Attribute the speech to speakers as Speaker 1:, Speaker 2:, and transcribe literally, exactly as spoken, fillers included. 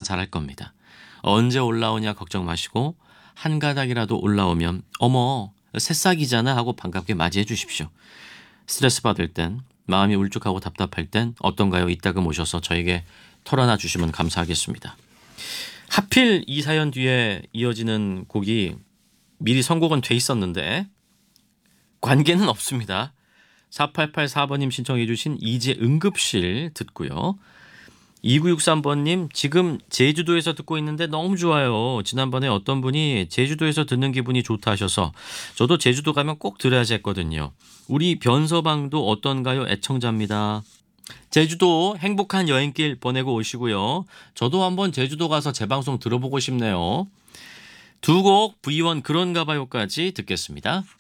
Speaker 1: 잘할 겁니다. 언제 올라오냐 걱정 마시고 한 가닥이라도 올라오면 어머 새싹이잖아 하고 반갑게 맞이해 주십시오. 스트레스 받을 땐, 마음이 울적하고 답답할 땐 어떤가요? 이따금 오셔서 저에게 털어놔 주시면 감사하겠습니다. 하필 이 사연 뒤에 이어지는 곡이 미리 선곡은 돼 있었는데 관계는 없습니다. 사팔팔사 번님 신청해 주신 이제 응급실 듣고요. 이구육삼 번님 지금 제주도에서 듣고 있는데 너무 좋아요. 지난번에 어떤 분이 제주도에서 듣는 기분이 좋다 하셔서 저도 제주도 가면 꼭 들어야지 했거든요. 우리 변서방도 어떤가요? 애청자입니다. 제주도 행복한 여행길 보내고 오시고요. 저도 한번 제주도 가서 제 방송 들어보고 싶네요. 두 곡 브이원 그런가 봐요까지 듣겠습니다.